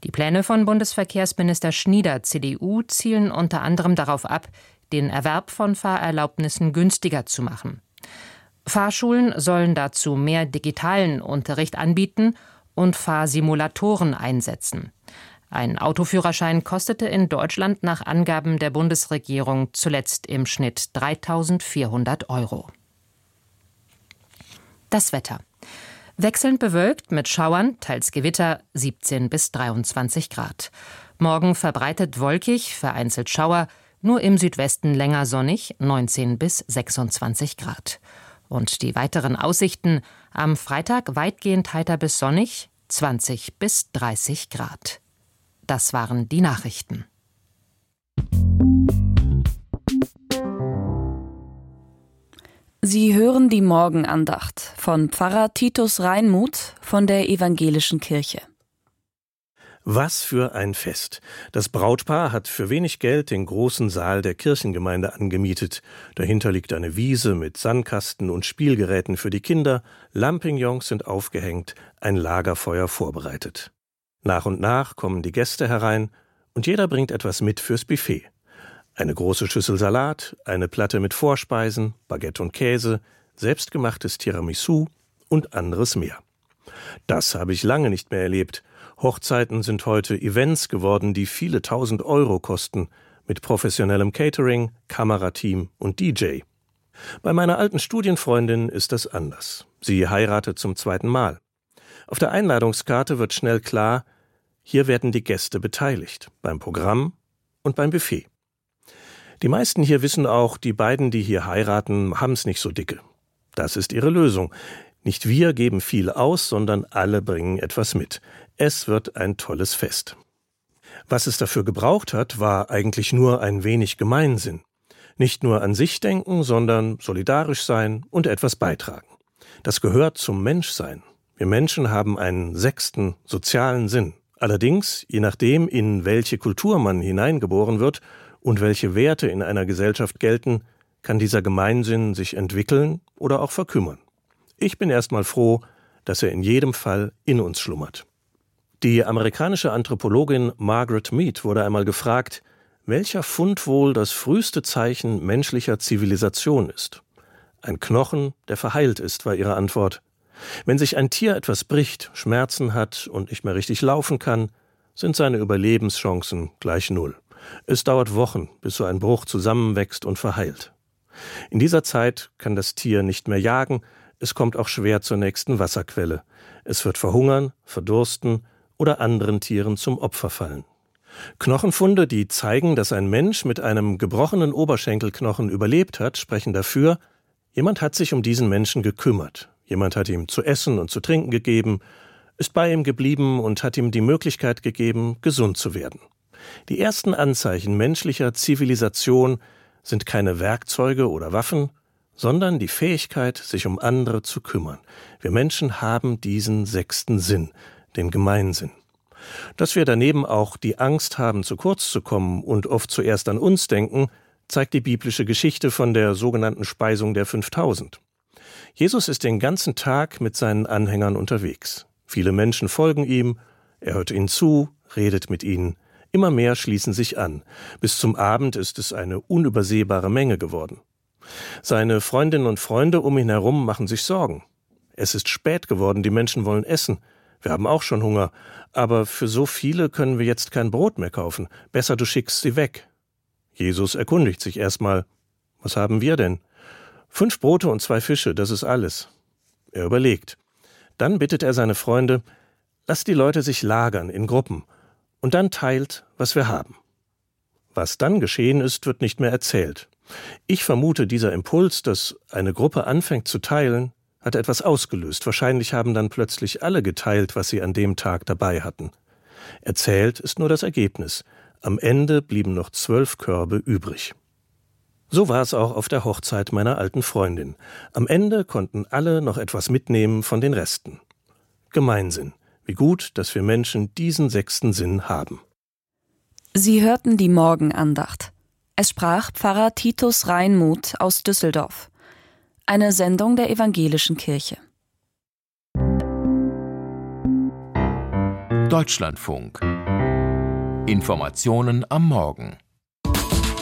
Die Pläne von Bundesverkehrsminister Schnieder, CDU, zielen unter anderem darauf ab, den Erwerb von Fahrerlaubnissen günstiger zu machen. Fahrschulen sollen dazu mehr digitalen Unterricht anbieten und Fahrsimulatoren einsetzen. Ein Autoführerschein kostete in Deutschland nach Angaben der Bundesregierung zuletzt im Schnitt 3.400 €. Das Wetter. Wechselnd bewölkt mit Schauern, teils Gewitter, 17 bis 23 Grad. Morgen verbreitet wolkig, vereinzelt Schauer, nur im Südwesten länger sonnig, 19 bis 26 Grad. Und die weiteren Aussichten: am Freitag weitgehend heiter bis sonnig, 20 bis 30 Grad. Das waren die Nachrichten. Sie hören die Morgenandacht von Pfarrer Titus Reinmuth von der Evangelischen Kirche. Was für ein Fest! Das Brautpaar hat für wenig Geld den großen Saal der Kirchengemeinde angemietet. Dahinter liegt eine Wiese mit Sandkasten und Spielgeräten für die Kinder, Lampignons sind aufgehängt, ein Lagerfeuer vorbereitet. Nach und nach kommen die Gäste herein und jeder bringt etwas mit fürs Buffet. Eine große Schüssel Salat, eine Platte mit Vorspeisen, Baguette und Käse, selbstgemachtes Tiramisu und anderes mehr. Das habe ich lange nicht mehr erlebt. Hochzeiten sind heute Events geworden, die viele 1.000 € kosten, mit professionellem Catering, Kamerateam und DJ. Bei meiner alten Studienfreundin ist das anders. Sie heiratet zum 2. Mal. Auf der Einladungskarte wird schnell klar, hier werden die Gäste beteiligt, beim Programm und beim Buffet. Die meisten hier wissen auch, die beiden, die hier heiraten, haben's nicht so dicke. Das ist ihre Lösung. Nicht wir geben viel aus, sondern alle bringen etwas mit. Es wird ein tolles Fest. Was es dafür gebraucht hat, war eigentlich nur ein wenig Gemeinsinn. Nicht nur an sich denken, sondern solidarisch sein und etwas beitragen. Das gehört zum Menschsein. Wir Menschen haben einen 6. sozialen Sinn. Allerdings, je nachdem, in welche Kultur man hineingeboren wird und welche Werte in einer Gesellschaft gelten, kann dieser Gemeinsinn sich entwickeln oder auch verkümmern. Ich bin erstmal froh, dass er in jedem Fall in uns schlummert. Die amerikanische Anthropologin Margaret Mead wurde einmal gefragt, welcher Fund wohl das früheste Zeichen menschlicher Zivilisation ist. Ein Knochen, der verheilt ist, war ihre Antwort. Wenn sich ein Tier etwas bricht, Schmerzen hat und nicht mehr richtig laufen kann, sind seine Überlebenschancen gleich null. Es dauert Wochen, bis so ein Bruch zusammenwächst und verheilt. In dieser Zeit kann das Tier nicht mehr jagen, es kommt auch schwer zur nächsten Wasserquelle. Es wird verhungern, verdursten oder anderen Tieren zum Opfer fallen. Knochenfunde, die zeigen, dass ein Mensch mit einem gebrochenen Oberschenkelknochen überlebt hat, sprechen dafür, jemand hat sich um diesen Menschen gekümmert. Jemand hat ihm zu essen und zu trinken gegeben, ist bei ihm geblieben und hat ihm die Möglichkeit gegeben, gesund zu werden. Die ersten Anzeichen menschlicher Zivilisation sind keine Werkzeuge oder Waffen, sondern die Fähigkeit, sich um andere zu kümmern. Wir Menschen haben diesen 6. Sinn, den Gemeinsinn. Dass wir daneben auch die Angst haben, zu kurz zu kommen und oft zuerst an uns denken, zeigt die biblische Geschichte von der sogenannten Speisung der 5.000. Jesus ist den ganzen Tag mit seinen Anhängern unterwegs. Viele Menschen folgen ihm, er hört ihnen zu, redet mit ihnen. Immer mehr schließen sich an. Bis zum Abend ist es eine unübersehbare Menge geworden. Seine Freundinnen und Freunde um ihn herum machen sich Sorgen. Es ist spät geworden, die Menschen wollen essen. Wir haben auch schon Hunger, aber für so viele können wir jetzt kein Brot mehr kaufen. Besser, du schickst sie weg. Jesus erkundigt sich erstmal, was haben wir denn? 5 Brote und 2 Fische, das ist alles. Er überlegt. Dann bittet er seine Freunde, lasst die Leute sich lagern in Gruppen und dann teilt, was wir haben. Was dann geschehen ist, wird nicht mehr erzählt. Ich vermute, dieser Impuls, dass eine Gruppe anfängt zu teilen, hat etwas ausgelöst. Wahrscheinlich haben dann plötzlich alle geteilt, was sie an dem Tag dabei hatten. Erzählt ist nur das Ergebnis. Am Ende blieben noch 12 Körbe übrig. So war es auch auf der Hochzeit meiner alten Freundin. Am Ende konnten alle noch etwas mitnehmen von den Resten. Gemeinsinn. Wie gut, dass wir Menschen diesen 6. Sinn haben. Sie hörten die Morgenandacht. Es sprach Pfarrer Titus Reinmuth aus Düsseldorf. Eine Sendung der Evangelischen Kirche. Deutschlandfunk Informationen am Morgen.